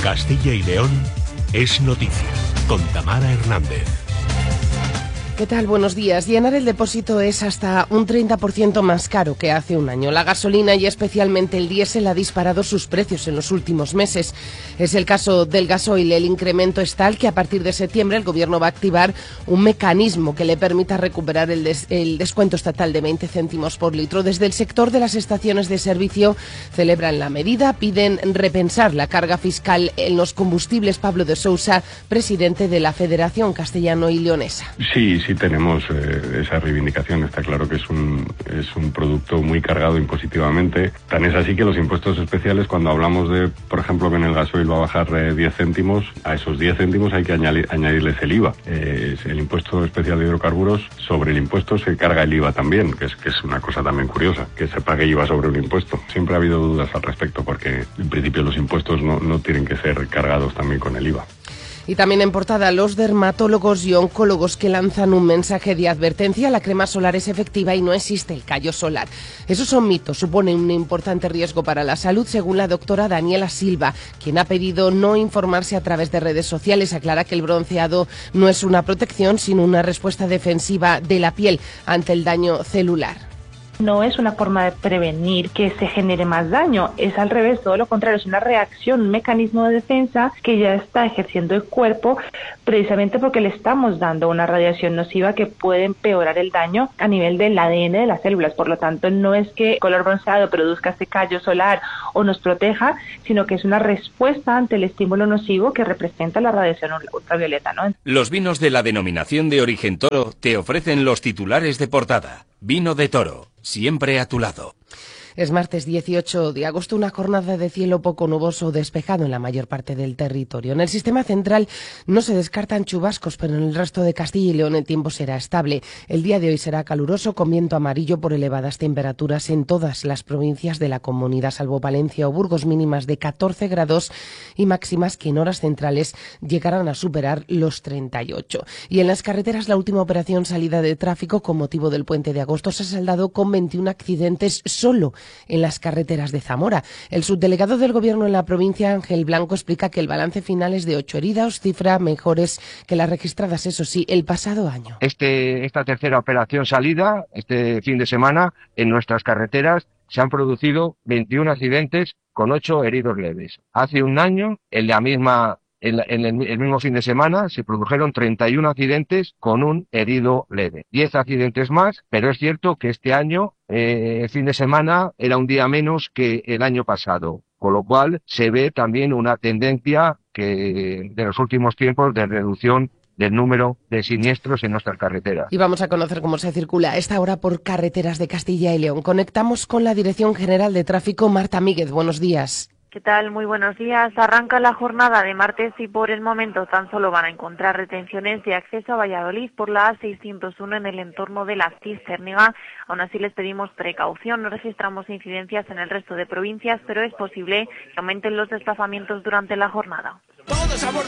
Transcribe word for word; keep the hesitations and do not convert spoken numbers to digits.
Castilla y León es noticia, con Tamara Hernández. ¿Qué tal? Buenos días. Llenar el depósito es hasta un treinta por ciento más caro que hace un año. La gasolina y especialmente el diésel ha disparado sus precios en los últimos meses. Es el caso del gasoil. El incremento es tal que a partir de septiembre el Gobierno va a activar un mecanismo que le permita recuperar el, des- el descuento estatal de veinte céntimos por litro. Desde el sector de las estaciones de servicio celebran la medida, piden repensar la carga fiscal en los combustibles. Pablo de Sousa, presidente de la Federación Castellano y Leonesa. Sí, sí tenemos eh, esa reivindicación. Está claro que es un, es un producto muy cargado impositivamente. Tan es así que los impuestos especiales, cuando hablamos de, por ejemplo, que en el gasoil va a bajar eh, diez céntimos, a esos diez céntimos hay que añadir, añadirles el I V A. Eh, el impuesto especial de hidrocarburos, sobre el impuesto se carga el I V A también, que es, que es una cosa también curiosa, que se pague I V A sobre un impuesto. Siempre ha habido dudas al respecto, porque en principio los impuestos no, no tienen que ser cargados también con el I V A. Y también en portada, los dermatólogos y oncólogos que lanzan un mensaje de advertencia: la crema solar es efectiva y no existe el callo solar. Esos son mitos, suponen un importante riesgo para la salud, según la doctora Daniela Silva, quien ha pedido no informarse a través de redes sociales. Aclara que el bronceado no es una protección, sino una respuesta defensiva de la piel ante el daño celular. No es una forma de prevenir que se genere más daño, es al revés, todo lo contrario, es una reacción, un mecanismo de defensa que ya está ejerciendo el cuerpo precisamente porque le estamos dando una radiación nociva que puede empeorar el daño a nivel del A D N de las células. Por lo tanto, no es que el color bronceado produzca ese callo solar o nos proteja, sino que es una respuesta ante el estímulo nocivo que representa la radiación ultravioleta, ¿no? Los vinos de la denominación de origen Toro te ofrecen los titulares de portada. Vino de Toro, siempre a tu lado. Es martes dieciocho de agosto, una jornada de cielo poco nuboso o despejado en la mayor parte del territorio. En el sistema central no se descartan chubascos, pero en el resto de Castilla y León el tiempo será estable. El día de hoy será caluroso, con viento amarillo por elevadas temperaturas en todas las provincias de la comunidad, salvo Palencia o Burgos, mínimas de catorce grados y máximas que en horas centrales llegarán a superar los treinta y ocho. Y en las carreteras, la última operación salida de tráfico con motivo del puente de agosto se ha saldado con veintiún accidentes solo en las carreteras de Zamora. El subdelegado del Gobierno en la provincia, Ángel Blanco, explica que el balance final es de ocho heridos, cifra mejores que las registradas, eso sí, el pasado año. Este, esta tercera operación salida, este fin de semana, en nuestras carreteras se han producido veintiún accidentes con ocho heridos leves. Hace un año, en la misma En, la, en el, el mismo fin de semana se produjeron treinta y uno accidentes con un herido leve. diez accidentes más, pero es cierto que este año, eh, el fin de semana, era un día menos que el año pasado. Con lo cual se ve también una tendencia que de los últimos tiempos de reducción del número de siniestros en nuestras carreteras. Y vamos a conocer cómo se circula a esta hora por carreteras de Castilla y León. Conectamos con la Dirección General de Tráfico, Marta Míguez. Buenos días. ¿Qué tal? Muy buenos días. Arranca la jornada de martes y por el momento tan solo van a encontrar retenciones de acceso a Valladolid por la A seiscientos uno en el entorno de la Cistérnega. Aún así les pedimos precaución. No registramos incidencias en el resto de provincias, pero es posible que aumenten los desplazamientos durante la jornada. Todos a bordo.